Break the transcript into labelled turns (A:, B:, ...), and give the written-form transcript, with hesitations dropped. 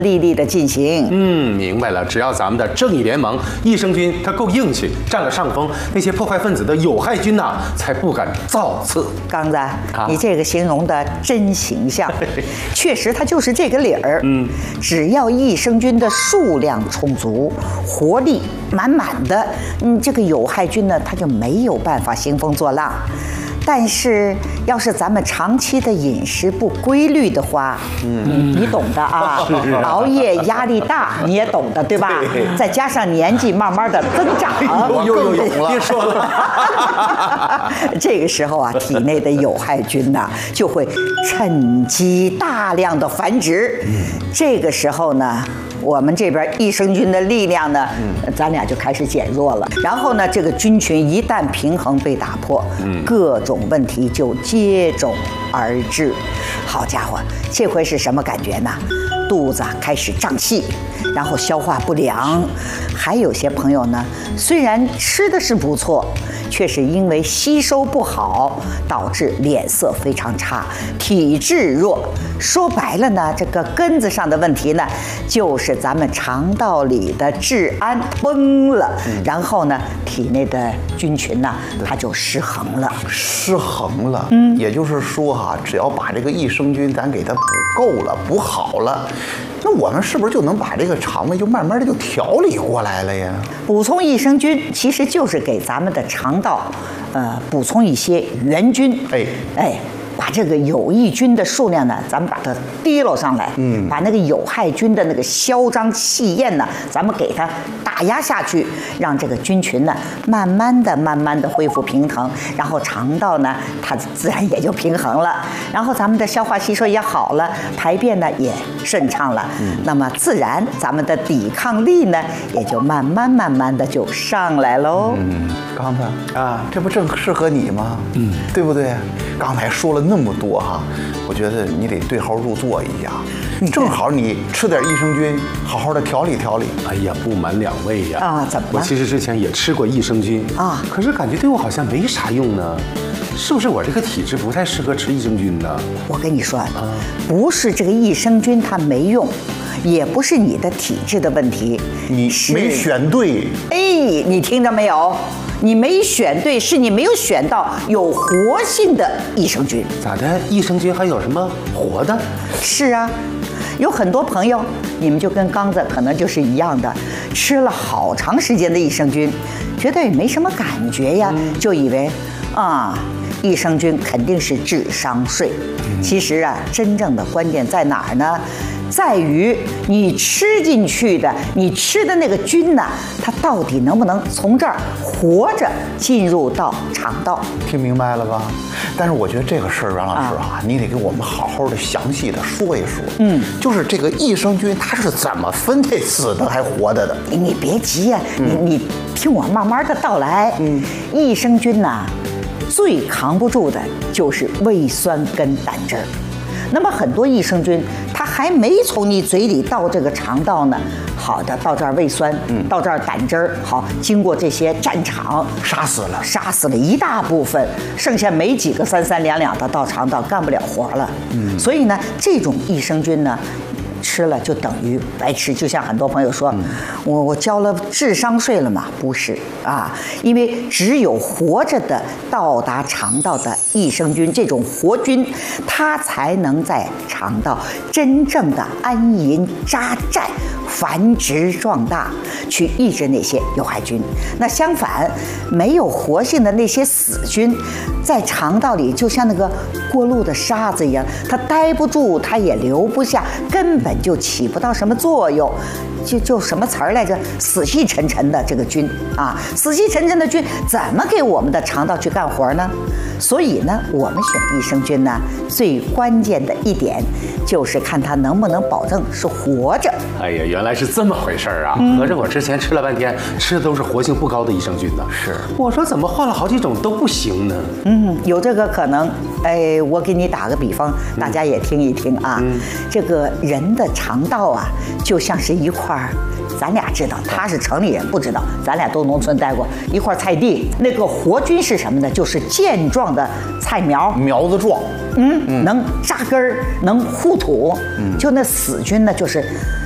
A: 利利的进行。
B: 明白了。只要咱们的正义联盟益生菌它够硬气，占了上风，那些破坏分子的有害菌呐，才不敢造次。
A: 刚子，你这个形容的真形象，确实它就是这个理儿。只要益生菌的数量充足，活力满满的，这个有害菌呢，它就没有办法兴风作浪。但是，要是咱们长期的饮食不规律的话，你懂的啊，熬夜、压力大，你也懂的，对吧？再加上年纪慢慢的增长，
B: 有别说了，
A: 这个时候啊，体内的有害菌呐，就会趁机大量的繁殖。这个时候呢，我们这边益生菌的力量呢，咱俩就开始减弱了。然后呢，这个菌群一旦平衡被打破，各种问题就接踵而至。好家伙，这回是什么感觉呢？肚子开始胀气，然后消化不良，还有些朋友呢，虽然吃的是不错，却是因为吸收不好，导致脸色非常差，体质弱。说白了呢，这个根子上的问题呢，就是咱们肠道里的治安崩了，然后呢，体内的菌群呢，它就失衡了。
C: 失衡了，也就是说哈，只要把这个益生菌咱给它补够了、补好了，那我们是不是就能把这个肠胃就慢慢的就调理过来了呀？
A: 补充益生菌其实就是给咱们的肠道，补充一些原菌。把这个有益菌的数量呢，咱们把它提溜上来，把那个有害菌的那个嚣张气焰呢，咱们给它打压下去，让这个菌群呢，慢慢的恢复平衡，然后肠道呢，它自然也就平衡了，然后咱们的消化吸收也好了，排便呢也顺畅了，那么自然咱们的抵抗力呢，也就慢慢的就上来喽。
C: 刚子啊，这不正适合你吗？对不对？刚才说了那么多哈，我觉得你得对号入座一下。正好你吃点益生菌，好好的调理调理。
B: 哎呀，不瞒两位呀，
A: 怎么了？
B: 我其实之前也吃过益生菌
A: 啊，
B: 可是感觉对我好像没啥用呢。是不是我这个体质不太适合吃益生菌呢？
A: 我跟你说，不是这个益生菌它没用，也不是你的体质的问题，
C: 你没选对。
A: 你听着没有？你没选对，是你没有选到有活性的益生菌。
B: 咋的？益生菌还有什么活的？
A: 是啊，有很多朋友，你们就跟刚子可能就是一样的，吃了好长时间的益生菌，觉得也没什么感觉呀，就以为益生菌肯定是智商税。其实啊，真正的关键在哪儿呢？在于你吃进去的，你吃的那个菌呢，它到底能不能从这儿活着进入到肠道？
C: 听明白了吧？但是我觉得这个事儿，袁老师你得给我们好好的详细的说一说。就是这个益生菌它是怎么分这死的还活的的？
A: 你别急呀，你听我慢慢的道来。益生菌呐，最扛不住的就是胃酸跟胆汁儿。那么很多益生菌，它还没从你嘴里到这个肠道呢。好的，到这儿胃酸，到这儿胆汁儿，好，经过这些战场，杀死了一大部分，剩下没几个三三两两的到肠道干不了活了。所以呢，这种益生菌呢，吃了就等于白吃。就像很多朋友说，我交了智商税了嘛？不是啊，因为只有活着的到达肠道的益生菌，这种活菌，它才能在肠道真正的安营扎寨、繁殖壮大，去抑制那些有害菌。那相反，没有活性的那些死菌，在肠道里就像那个过路的沙子一样，它待不住，它也留不下，根本就起不到什么作用。就什么词儿来着？死气沉沉的这个菌啊，死气沉沉的菌怎么给我们的肠道去干活呢？所以呢，我们选益生菌呢，最关键的一点就是看它能不能保证是活着。
B: 哎呀，原来是这么回事儿啊！合着我之前吃了半天，吃的都是活性不高的益生菌呢。
C: 是，
B: 我说怎么换了好几种都不行呢？
A: 有这个可能。我给你打个比方，大家也听一听啊。这个人的肠道啊，就像是一块儿，咱俩知道，他是城里人不知道，咱俩都农村待过，一块菜地。那个活菌是什么呢？就是健壮的菜苗，
C: 苗子壮，
A: 能扎根儿，能护土。就那死菌呢，就是